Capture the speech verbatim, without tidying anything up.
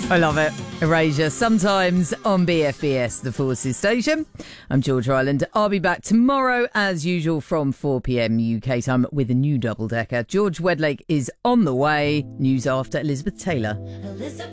I love it. Erasure, sometimes on B F B S, the Forces Station. I'm Georgia Island. I'll be back tomorrow, as usual, from four p.m. U K time with a new double-decker. George Wedlake is on the way. News after Elizabeth Taylor. Elizabeth.